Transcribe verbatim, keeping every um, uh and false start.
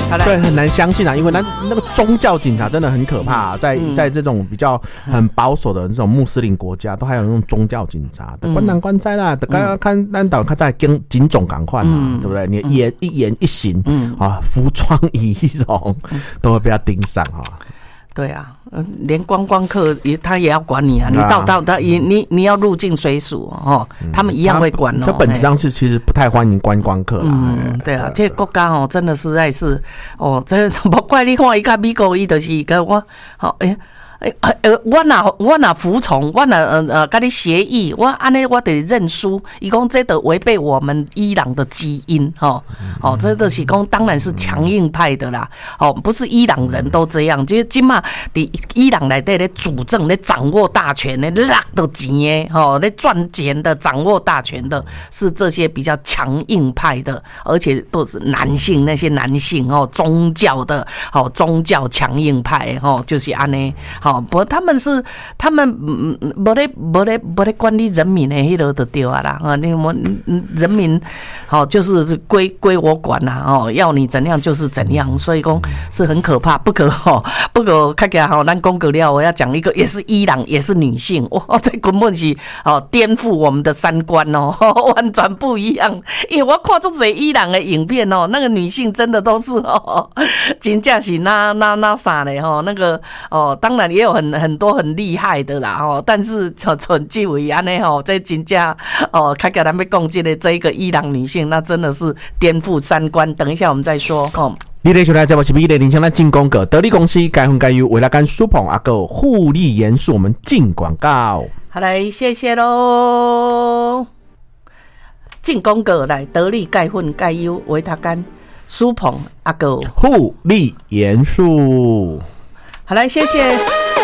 对，很难相信啊，因为那那个宗教警察真的很可怕、啊，在、嗯、在这种比较很保守的这种穆斯林国家，都还有那种宗教警察，嗯、关南关塞啦，刚刚看南岛看在警警种赶快啊，嗯、对不对？你一言、嗯、一言一行，嗯啊，服装仪容都会被他盯上哈。 对啊，连观光客也他也要管你啊！你到到他你你你要入境随俗哦，嗯、他们一样会管哦。 他本质上是其实不太欢迎观光客啦。 嗯，对啊，这个国家哦，真的实在是哦，这不怪你看伊甲美国伊就是跟我好诶。诶、欸、呃，我若我若服从，我若呃呃跟你协议，我安尼我得认输。伊讲这得违背我们伊朗的基因，吼，哦，这个是讲当然是强硬派的啦，哦，不是伊朗人都这样，就是今嘛伫伊朗内底咧主政咧掌握大权咧拉到钱诶，吼，咧赚钱的掌握大权的是这些比较强硬派的，而且都是男性，那些男性哦，宗教的哦，宗教强硬派哦，就是安尼。哦，不，他们是他们嗯没咧没咧没咧管理人民的迄个就对啊啦啊，你我人民好、哦、就是归归我管啦哦，要你怎样就是怎样，所以讲是很可怕，不可哦不可看起来好，咱讲过了，我要讲一个也是伊朗也是女性，哇，这根本是哦颠覆我们的三观哦，完全不一样。因为我看这些伊朗的影片哦，那个女性真的都是哦，真正是那那那啥嘞吼，那个哦，当然也有很很多很厉害的啦哦，但是像像这位安尼吼，这真正哦，看起来咱要讲这个这一个伊朗女性，那真的是颠覆三观。等一下我们再说哦。 你咧收听节目是美丽铃声，咱进广告，得力公司该分该有，为了跟舒鹏阿哥互利严肃，我们进广告。 好来，谢谢喽。进广告来，得力钙粉钙优维他干舒鹏阿哥互利严肃。 好来，谢谢。